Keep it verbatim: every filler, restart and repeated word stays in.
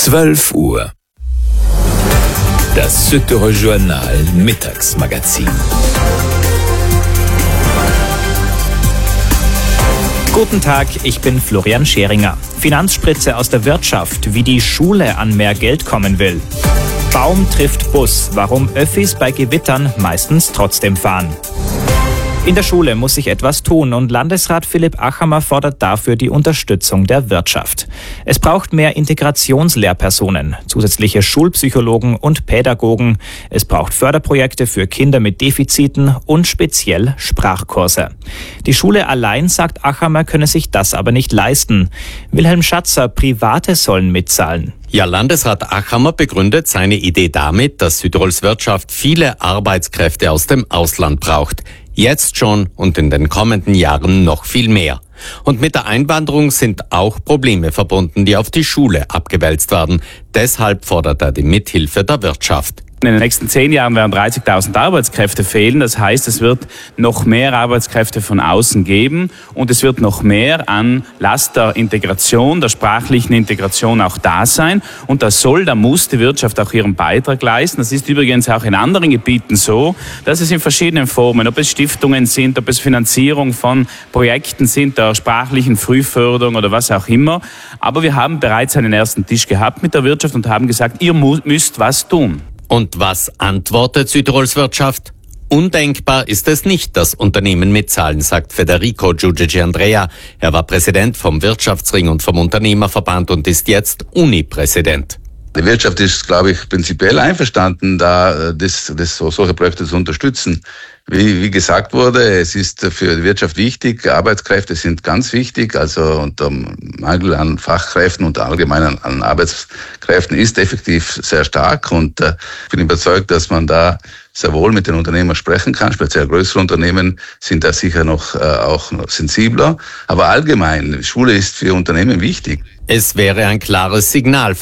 zwölf Uhr. Das Süddeutsche Journal Mittagsmagazin. Guten Tag, ich bin Florian Scheringer. Finanzspritze aus der Wirtschaft, wie die Schule an mehr Geld kommen will. Baum trifft Bus, warum Öffis bei Gewittern meistens trotzdem fahren. In der Schule muss sich etwas tun und Landesrat Philipp Achammer fordert dafür die Unterstützung der Wirtschaft. Es braucht mehr Integrationslehrpersonen, zusätzliche Schulpsychologen und Pädagogen. Es braucht Förderprojekte für Kinder mit Defiziten und speziell Sprachkurse. Die Schule allein, sagt Achammer, könne sich das aber nicht leisten. Wilhelm Schatzer, Private sollen mitzahlen. Ja, Landesrat Achammer begründet seine Idee damit, dass Südtirols Wirtschaft viele Arbeitskräfte aus dem Ausland braucht. Jetzt schon und in den kommenden Jahren noch viel mehr. Und mit der Einwanderung sind auch Probleme verbunden, die auf die Schule abgewälzt werden. Deshalb fordert er die Mithilfe der Wirtschaft. In den nächsten zehn Jahren werden dreißigtausend Arbeitskräfte fehlen. Das heißt, es wird noch mehr Arbeitskräfte von außen geben und es wird noch mehr an Last der Integration, der sprachlichen Integration auch da sein. Und da soll, da muss die Wirtschaft auch ihren Beitrag leisten. Das ist übrigens auch in anderen Gebieten so, dass es in verschiedenen Formen, ob es Stiftungen sind, ob es Finanzierung von Projekten sind, der sprachlichen Frühförderung oder was auch immer. Aber wir haben bereits einen ersten Tisch gehabt mit der Wirtschaft und haben gesagt, ihr müsst was tun. Und was antwortet Südtirols Wirtschaft? Undenkbar ist es nicht, dass Unternehmen mitzahlen, sagt Federico Giudici Andrea. Er war Präsident vom Wirtschaftsring und vom Unternehmerverband und ist jetzt Uni-Präsident. Die Wirtschaft ist, glaube ich, prinzipiell einverstanden, da das, das, solche Projekte zu unterstützen. Wie, wie gesagt wurde, es ist für die Wirtschaft wichtig, Arbeitskräfte sind ganz wichtig, also unter Mangel an Fachkräften und allgemein an, an Arbeitskräften ist effektiv sehr stark und äh, ich bin überzeugt, dass man da sehr wohl mit den Unternehmern sprechen kann. Speziell größere Unternehmen sind da sicher noch äh, auch noch sensibler, aber allgemein, Schule ist für Unternehmen wichtig. Es wäre ein klares Signal